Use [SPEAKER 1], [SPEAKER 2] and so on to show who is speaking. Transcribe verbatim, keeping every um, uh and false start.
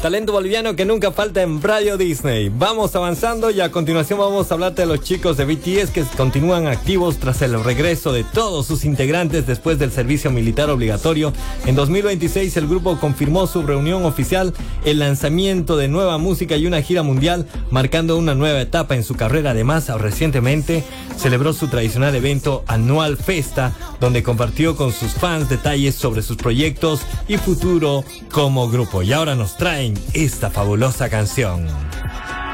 [SPEAKER 1] Talento boliviano que nunca falta en Radio Disney. Vamos avanzando y a continuación vamos a hablarte de los chicos de B T S que continúan activos tras el regreso de todos sus integrantes después del servicio militar obligatorio. En dos mil veintiséis el grupo confirmó su reunión oficial, el lanzamiento de nueva música y una gira mundial, marcando una nueva etapa en su carrera. Además, recientemente celebró su tradicional evento anual Festa, donde compartió con sus fans detalles sobre sus proyectos y futuro como grupo. Y ahora nos traen esta fabulosa canción.